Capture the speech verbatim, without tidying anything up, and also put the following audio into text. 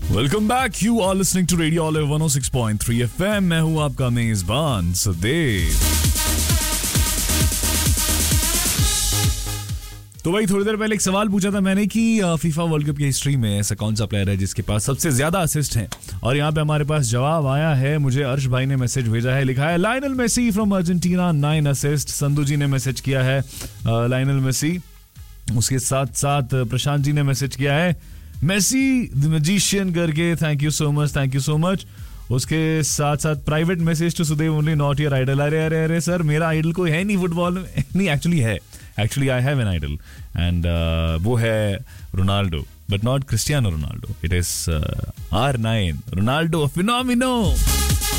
Welcome back. You are listening to radio olive one O six point three FM. मैं हूं आपका मेजबान सुदेव. तो भाई थोड़ी देर पहले एक सवाल पूछा था मैंने कि फीफा वर्ल्ड कप की हिस्ट्री में ऐसा कौन सा प्लेयर है जिसके पास सबसे ज्यादा असिस्ट हैं. और यहाँ पे हमारे पास जवाब आया है. मुझे अर्श भाई ने मैसेज भेजा है, लिखा है Lionel Messi from Argentina, nine assist. Sandhu जी ने मैसेज किया है लायनल मेसी. उसके साथ साथ प्रशांत जी ने मैसेज किया है मेसी द मैजिशियन करके. Thank you so much, thank you so much. उसके साथ साथ private message to Sudev only not your idol. अरे अरे अरे सर, मेरा आइडल कोई है नहीं फुटबॉल में. नहीं, एक्चुअली है. Actually I have an idol and वो है Ronaldo, but not Cristiano Ronaldo. It is are nine Ronaldo फिनोमिनो.